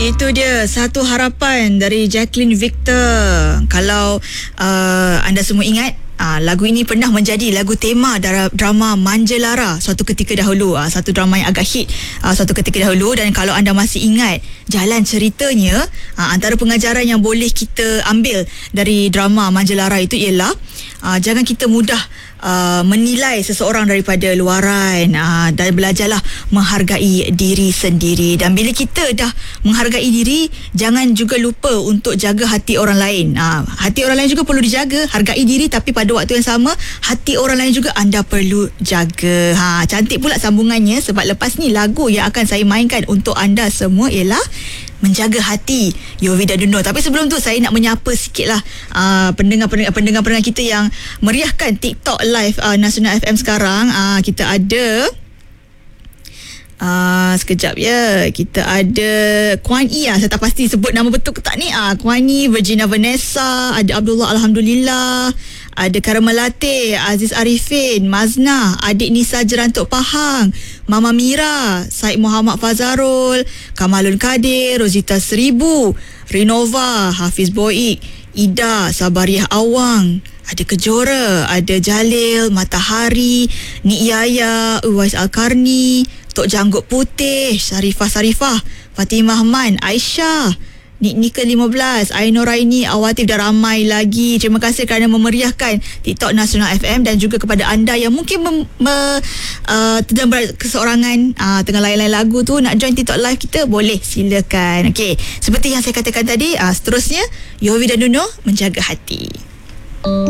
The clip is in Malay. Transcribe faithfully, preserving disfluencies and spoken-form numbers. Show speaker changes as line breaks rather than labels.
Itu dia Satu Harapan dari Jacqueline Victor. Kalau uh, anda semua ingat, Uh, lagu ini pernah menjadi lagu tema drama Manja Lara suatu ketika dahulu, uh, satu drama yang agak hit uh, suatu ketika dahulu. Dan kalau anda masih ingat jalan ceritanya, uh, antara pengajaran yang boleh kita ambil dari drama Manja Lara itu ialah uh, jangan kita mudah uh, menilai seseorang daripada luaran, uh, dan belajarlah menghargai diri sendiri. Dan bila kita dah menghargai diri, jangan juga lupa untuk jaga hati orang lain. uh, Hati orang lain juga perlu dijaga. Hargai diri, tapi pada waktu yang sama hati orang lain juga anda perlu jaga. Ha, cantik pula sambungannya, sebab lepas ni lagu yang akan saya mainkan untuk anda semua ialah Menjaga Hati, Yofi dan Duno. Tapi sebelum tu saya nak menyapa sikitlah uh, pendengar-pendengar pendengar-pendengar kita yang meriahkan TikTok live uh, Nasional F M sekarang. Uh, kita ada Uh, sekejap ya. Kita ada Kuan I, ah, saya tak pasti sebut nama betul ke tak ni. Ah, Kuan I, Virginia Vanessa, ada Abdullah Alhamdulillah, ada Karamelate, Aziz Arifin, Mazna, adik Nisa Jerantuk Pahang, Mama Mira, Said Muhammad Fazarul, Kamalun Kadir, Rosita Seribu, Renova, Hafiz Boik, Ida, Sabariah Awang, ada Kejora, ada Jalil, Matahari, Nik Yaya, Uwais Al-Karni, Tok Janggut Putih, Sarifah Sarifah, Fatimah Man, Aisyah, Nik Nika lima belas, Ainur Raini, Awatif dan ramai lagi. Terima kasih kerana memeriahkan TikTok Nasional F M. Dan juga kepada anda yang mungkin mem, me, uh, sedang berkeseorangan uh, tengah layan-layan lagu tu, nak join TikTok live kita, boleh, silakan. Okey, seperti yang saya katakan tadi, uh, seterusnya Yofi dan Duno, Menjaga Hati.